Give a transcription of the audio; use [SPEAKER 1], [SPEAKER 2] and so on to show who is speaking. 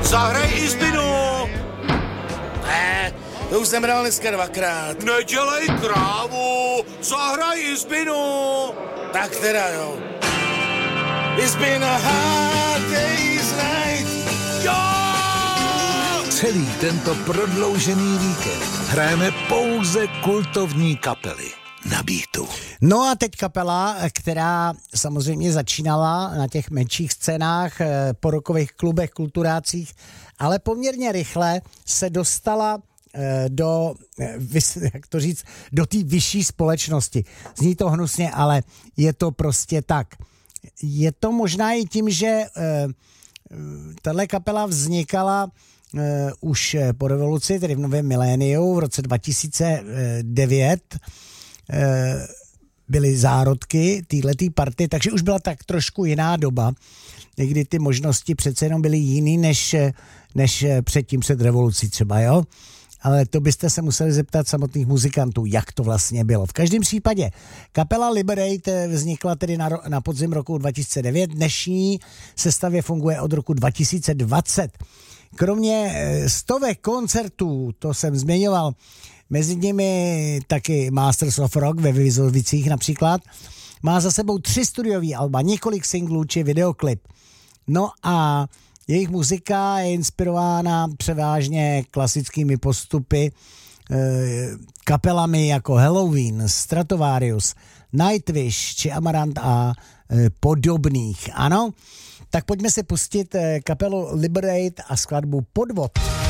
[SPEAKER 1] Zahraj Izbinu!
[SPEAKER 2] To už jsem hrál dneska 2krát.
[SPEAKER 1] Nedělej krávu! Zahraj Izbinu!
[SPEAKER 2] Tak teda jo. It's been a hard day's night.
[SPEAKER 1] Jo!
[SPEAKER 3] Celý tento prodloužený víkend hrajeme pouze kultovní kapely na Beatu.
[SPEAKER 4] No a teď kapela, která samozřejmě začínala na těch menších scénách, porokových klubech, kulturácích, ale poměrně rychle se dostala do, jak to říct, do té vyšší společnosti. Zní to hnusně, ale je to prostě tak. Je to možná i tím, že tahle kapela vznikala už po revoluci, tedy v novém miléniu, v roce 2009 byly zárodky téhletý party, takže už byla tak trošku jiná doba, kdy ty možnosti přece jenom byly jiný než předtím, před revolucí třeba, jo? Ale to byste se museli zeptat samotných muzikantů, jak to vlastně bylo. V každém případě kapela Liberate vznikla tedy na podzim roku 2009, dnešní sestavě funguje od roku 2020. Kromě stovek koncertů, to jsem zmiňoval, mezi nimi taky Masters of Rock ve Vyzovicích například, má za sebou 3 studiový alba, několik singlů či videoklip. No a jejich muzika je inspirována převážně klasickými postupy, kapelami jako Halloween, Stratovarius, Nightwish či Amarant a podobných. Ano, tak pojďme si pustit kapelu Liberate a skladbu Podvod.